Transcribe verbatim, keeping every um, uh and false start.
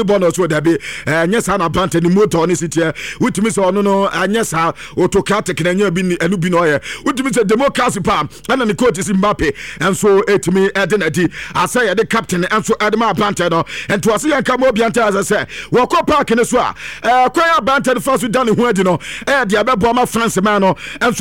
bonus wo da be anya sa na bante ni motor ni sitie wutimi se ono no anya sa autocratic na nya bi enu bi no ye wutimi se democracy pa ana ni coach is Mbappe enso etimi edenadi asa ye the captain enso adema bante no ento ase yan kama obi anta asa se wo ko park ne so a eh kwaya bante the first down ho adi no eh dia be bo ma France man no enso